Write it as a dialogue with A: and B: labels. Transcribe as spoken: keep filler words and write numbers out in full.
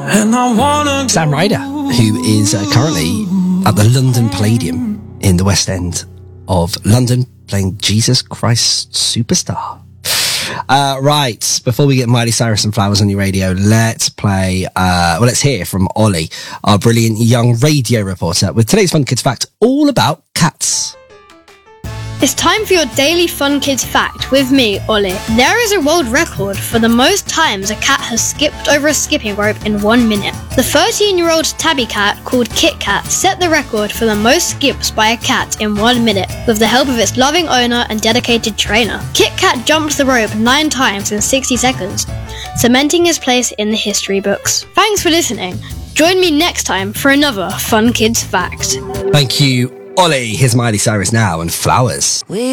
A: And I wanna
B: Sam Ryder, who is uh, currently at the London Palladium in the West End of London, playing Jesus Christ Superstar. Uh, right, before we get Miley Cyrus and Flowers on your radio, let's play, uh, well, let's hear from Ollie, our brilliant young radio reporter, with today's Fun Kids Fact all about cats.
C: It's time for your daily Fun Kids Fact with me, Ollie. There is a world record for the most times a cat has skipped over a skipping rope in one minute. The thirteen-year-old tabby cat called Kit Kat set the record for the most skips by a cat in one minute with the help of its loving owner and dedicated trainer. Kit Kat jumped the rope nine times in sixty seconds, cementing his place in the history books. Thanks for listening. Join me next time for another Fun Kids Fact.
B: Thank you, Ollie. Here's Miley Cyrus now and Flowers.
D: We